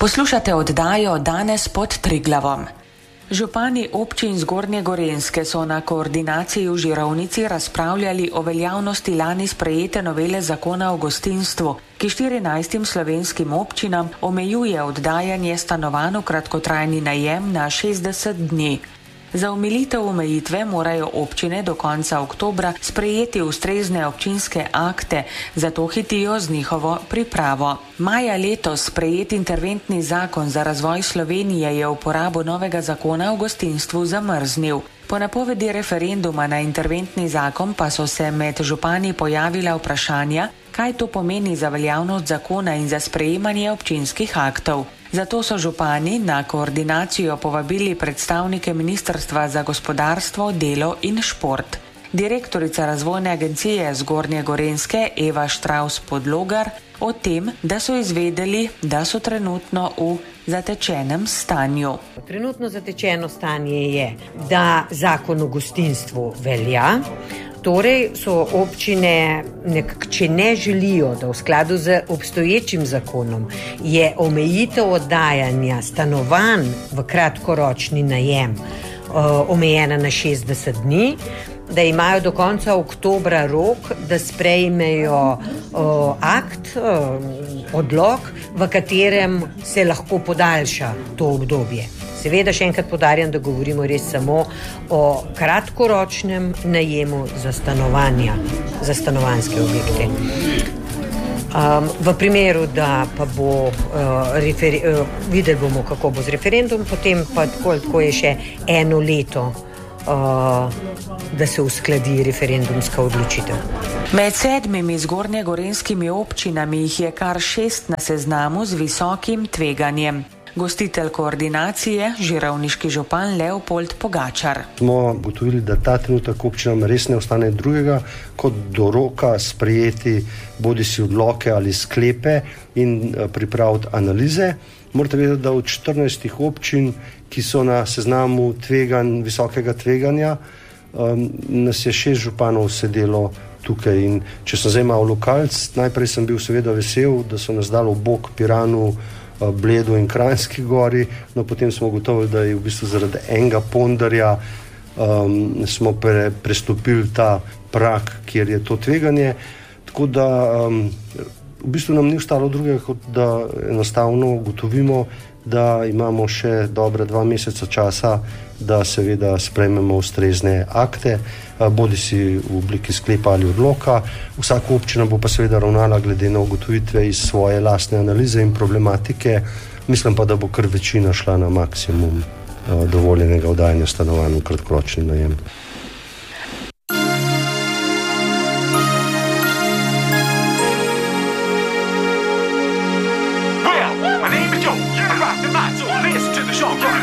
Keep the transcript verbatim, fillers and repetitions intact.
Poslušate oddajo Danes pod Triglavom. Župani občin Zgornje Gorenjske so na koordinaciji v Žirovnici razpravljali o veljavnosti lani sprejete novele zakona o gostinstvu, ki štirinajstim slovenskim občinam omejuje oddajanje stanovanj v kratkotrajni najem na šestdeset dni. Za omilitev omejitve morajo občine do konca oktobra sprejeti ustrezne občinske akte, zato hitijo z njihovo pripravo. Maja letos sprejet interventni zakon za razvoj Slovenije je uporabo novega zakona o gostinstvu zamrznil. Po napovedi referenduma na interventni zakon pa so se med župani pojavila vprašanja, kaj to pomeni za veljavnost zakona in za sprejemanje občinskih aktov. Zato so župani na koordinacijo povabili predstavnike Ministrstva za gospodarstvo, delo in šport. Direktorica Razvojne agencije Zgornje Gorenjske Eva Štravs-Podlogar o tem, da so izvedeli, da so trenutno v zatečenem stanju. Trenutno zatečeno stanje je, da zakon o gostinstvu velja. Torej so občine, nekak, če ne želijo, da v skladu z obstoječim zakonom je omejitev oddajanja stanovanj v kratkoročni najem uh, omejena na šestdeset dni, da imajo do konca oktobra rok, da sprejmejo uh, akt, uh, odlok, v katerem se lahko podaljša to obdobje. Seveda še enkrat poudarjam, da govorimo res samo o kratkoročnem najemu za stanovanja, za stanovanjske objekte. Um, v primeru, da pa bo uh, referi- uh, videli bomo, kako bo z referendum, potem pa tako, tako je še eno leto, uh, da se uskladi referendumska odločitev. Med sedmimi zgornjegorenjskimi občinami jih je kar šest na seznamu z visokim tveganjem. Gostitelj koordinacije, žirovniški župan Leopold Pogačar. Smo ugotovili, da ta trenutek občinam res ne ostane drugega, kot do roka sprejeti bodisi odloke ali sklepe in pripraviti analize. Morate vedeti, da od štirinajstih občin, ki so na seznamu tveganj, visokega tveganja, um, nas je šest županov sedelo tukaj. In če sem zdaj malo lokalc, najprej sem bil seveda vesel, da so nas dali v bok Piranu, Bledu in Kranjski gori, no potem smo ugotovili, da je v bistvu zaradi enega pondarja um, smo pre, prestopili ta prag, kjer je to tveganje, tako da um, v bistvu nam ni ostalo drugega, kot da enostavno ugotovimo, da imamo še dobre dva meseca časa, da seveda sprejmemo ustrezne akte, bodi si v obliki sklepa ali odloka. Vsaka občina bo pa seveda ravnala glede na ugotovitve iz svoje lastne analize in problematike. Mislim pa, da bo kar večina šla na maksimum dovoljenega oddajanja stanovanj v kratkoročni najem.